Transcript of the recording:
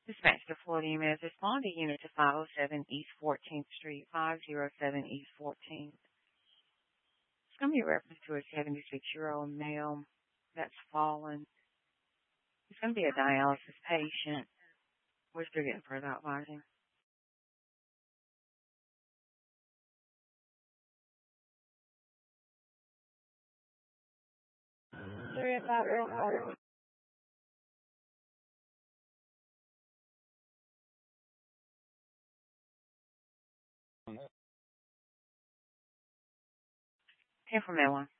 Dispatch to Florida EMS. Respond to unit to 507 East 14th Street, 507 East 14th. It's going to be a reference to a 76-year-old male that's fallen. He's going to be a dialysis patient. We're still getting further advising. Sorry about that. 10 from L1.